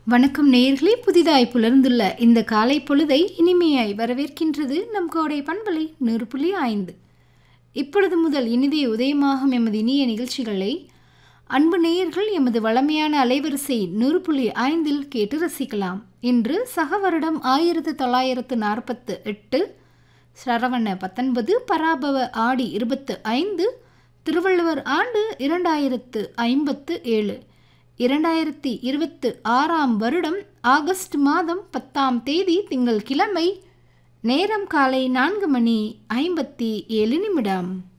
வணக்கம் நேயர்களே, புதிதாய் புலர்ந்துள்ள இந்த காலை பொழுதை இனிமையாய் வரவேற்கின்றது நம் கோடை பண்பலை 100.5. இப்பொழுது முதல் இனிதே உதயமாகும் எமது இனிய நிகழ்ச்சிகளை அன்பு நேயர்கள் எமது வளமையான அலைவரிசை 100.5 கேட்டு ரசிக்கலாம். இன்று சக வருடம் 1948, சரவண 19, பராபவ ஆடி 25, திருவள்ளுவர் ஆண்டு 2057, 2026 வருடம் ஆகஸ்ட் மாதம் 10ஆம் தேதி திங்கள் கிழமை. நேரம் காலை 4:57.